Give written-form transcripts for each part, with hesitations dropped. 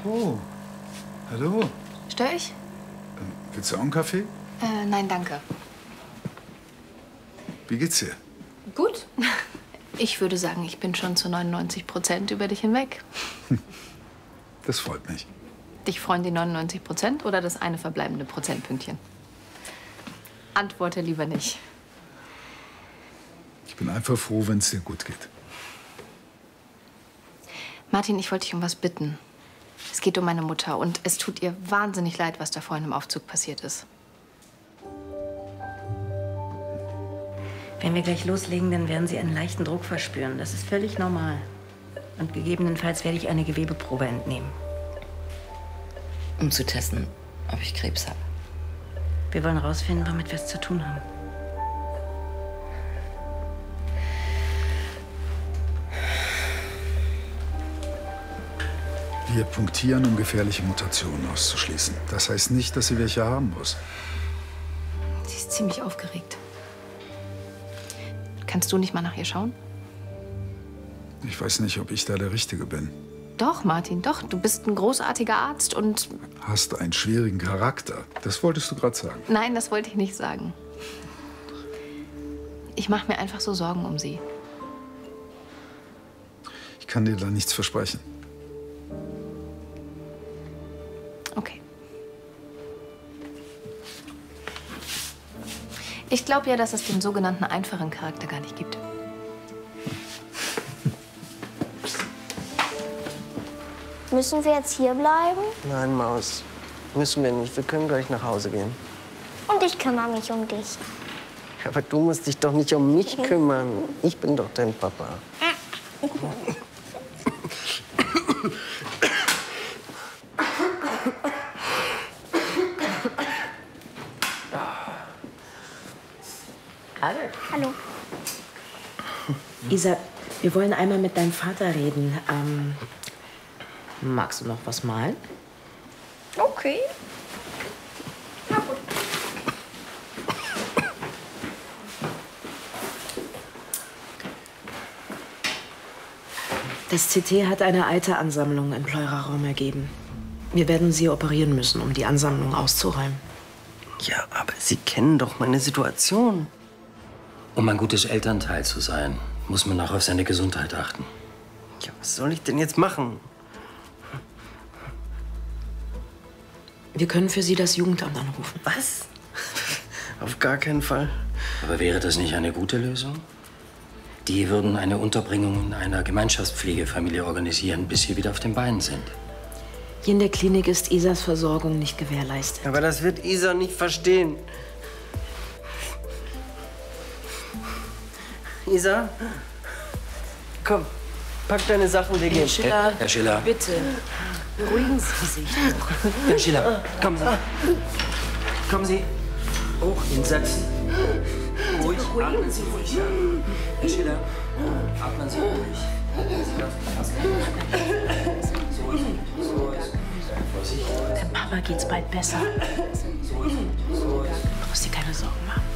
Oh, hallo. Störe ich? Willst du auch einen Kaffee? Nein, danke. Wie geht's dir? Gut. Ich würde sagen, ich bin schon zu 99% über dich hinweg. Das freut mich. Dich freuen die 99% oder das eine verbleibende Prozentpünktchen? Antworte lieber nicht. Ich bin einfach froh, wenn es dir gut geht. Martin, ich wollte dich um was bitten. Es geht um meine Mutter und es tut ihr wahnsinnig leid, was da vorhin im Aufzug passiert ist. Wenn wir gleich loslegen, dann werden Sie einen leichten Druck verspüren. Das ist völlig normal. Und gegebenenfalls werde ich eine Gewebeprobe entnehmen. Um zu testen, ob ich Krebs habe. Wir wollen rausfinden, womit wir es zu tun haben. Wir punktieren, um gefährliche Mutationen auszuschließen. Das heißt nicht, dass sie welche haben muss. Sie ist ziemlich aufgeregt. Kannst du nicht mal nach ihr schauen? Ich weiß nicht, ob ich da der Richtige bin. Doch, Martin, doch. Du bist ein großartiger Arzt und... Hast einen schwierigen Charakter. Das wolltest du gerade sagen. Nein, das wollte ich nicht sagen. Ich mache mir einfach so Sorgen um sie. Ich kann dir da nichts versprechen. Okay. Ich glaube ja, dass es den sogenannten einfachen Charakter gar nicht gibt. Müssen wir jetzt hier bleiben? Nein, Maus. Müssen wir nicht. Wir können gleich nach Hause gehen. Und ich kümmere mich um dich. Aber du musst dich doch nicht um mich kümmern. Ich bin doch dein Papa. Hallo. Hallo. Isa, wir wollen einmal mit deinem Vater reden. Magst du noch was malen? Okay. Na gut. Das CT hat eine Eiteransammlung im Pleuraraum ergeben. Wir werden Sie operieren müssen, um die Ansammlung auszuräumen. Ja, aber Sie kennen doch meine Situation. Um ein gutes Elternteil zu sein, muss man auch auf seine Gesundheit achten. Ja, was soll ich denn jetzt machen? Wir können für Sie das Jugendamt anrufen. Was? Auf gar keinen Fall. Aber wäre das nicht eine gute Lösung? Die würden eine Unterbringung in einer Gemeinschaftspflegefamilie organisieren, bis sie wieder auf den Beinen sind. Hier in der Klinik ist Isas Versorgung nicht gewährleistet. Aber das wird Isa nicht verstehen. Isa, komm, pack deine Sachen, wir gehen. Herr Schiller. Bitte, beruhigen Sie sich doch. Herr Schiller, kommen Sie. Kommen Sie. Hoch, hinsetzen. Ruhig, atmen Sie ruhig. Herr Schiller, atmen Sie ruhig. Dem Papa geht's bald besser. Du brauchst dir keine Sorgen machen.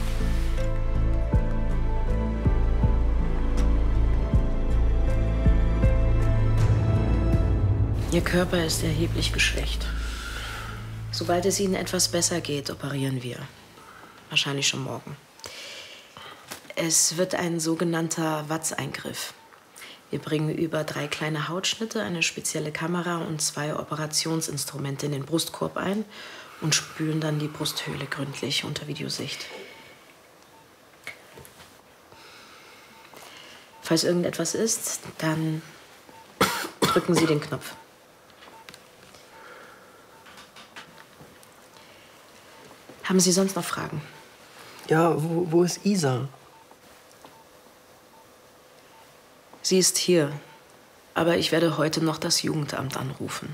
Ihr Körper ist erheblich geschwächt. Sobald es Ihnen etwas besser geht, operieren wir. Wahrscheinlich schon morgen. Es wird ein sogenannter Watts-Eingriff. Wir bringen über 3 kleine Hautschnitte, eine spezielle Kamera und 2 Operationsinstrumente in den Brustkorb ein und spülen dann die Brusthöhle gründlich unter Videosicht. Falls irgendetwas ist, dann drücken Sie den Knopf. Haben Sie sonst noch Fragen? Ja, wo ist Isa? Sie ist hier, aber ich werde heute noch das Jugendamt anrufen.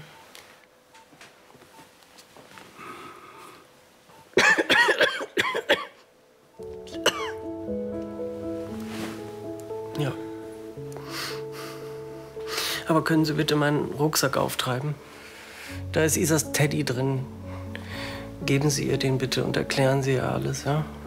Ja. Aber können Sie bitte meinen Rucksack auftreiben? Da ist Isas Teddy drin. Geben Sie ihr den bitte und erklären Sie ihr alles, ja?